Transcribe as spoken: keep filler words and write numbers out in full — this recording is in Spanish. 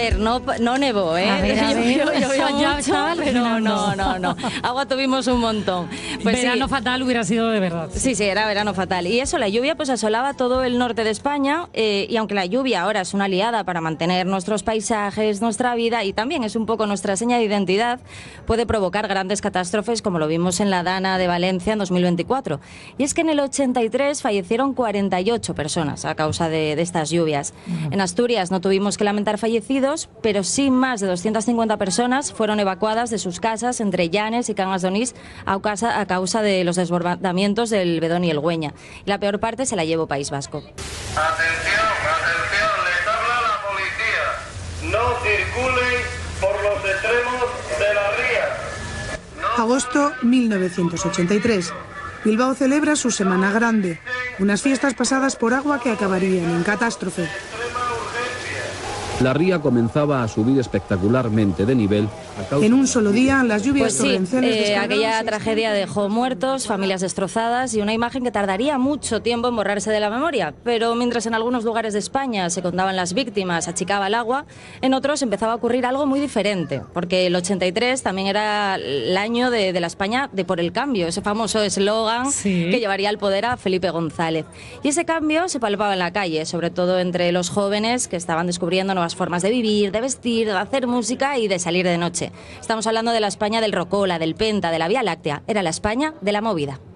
ver, no, no nevó, ¿eh? A ver, a ver, Llovió, llovió eso ya mucho, estaba pero alucinando. no, no, no. Agua tuvimos un montón. Pues verano sí. fatal hubiera sido de verdad. Sí, sí, era verano fatal. Y eso, la lluvia pues asolaba todo el norte de España eh, y aunque la lluvia ahora es una aliada para mantener nuestros paisajes, nuestra vida y también es un poco nuestra seña de identidad, puede provocar grandes catástrofes como lo vimos en la Dana de Valencia en dos mil veinticuatro. Y es que en el ochenta y tres fallecieron cuarenta y ocho personas a causa de, de estas lluvias. Uh-huh. En Asturias no tuvimos que lamentar fallecidos, pero sí más de doscientas cincuenta personas fueron evacuadas de sus casas entre Llanes y Cangas de Onís a causa, a causa de los desbordamientos del Bedón y el Güeña. Y la peor parte se la llevó País Vasco. Atención, atención, les habla la policía. No circulen por los extremos de la ría. No... Agosto mil novecientos ochenta y tres. Bilbao celebra su Semana Grande, unas fiestas pasadas por agua que acabarían en catástrofe. La ría comenzaba a subir espectacularmente de nivel. En un solo día, las lluvias pues sí, torrenciales eh, aquella tragedia dejó muertos, familias destrozadas y una imagen que tardaría mucho tiempo en borrarse de la memoria. Pero mientras en algunos lugares de España se contaban las víctimas, achicaba el agua, en otros empezaba a ocurrir algo muy diferente. Porque el ochenta y tres también era el año de, de la España de por el cambio, ese famoso eslogan sí. que llevaría al poder a Felipe González. Y ese cambio se palpaba en la calle, sobre todo entre los jóvenes que estaban descubriendo nuevas formas de vivir, de vestir, de hacer música y de salir de noche. Estamos hablando de la España del Rocola, del Penta, de la Vía Láctea. Era la España de la movida.